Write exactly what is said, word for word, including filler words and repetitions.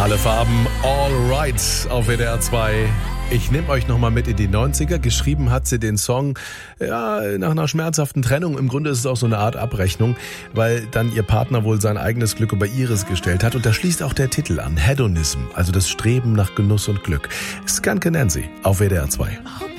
Alle Farben, all right auf W D R zwei. Ich nehme euch nochmal mit in die neunziger. Geschrieben hat sie den Song ja nach einer schmerzhaften Trennung. Im Grunde ist es auch so eine Art Abrechnung, weil dann ihr Partner wohl sein eigenes Glück über ihres gestellt hat. Und da schließt auch der Titel an. Hedonism, also das Streben nach Genuss und Glück. Skanke Nancy auf W D R zwei.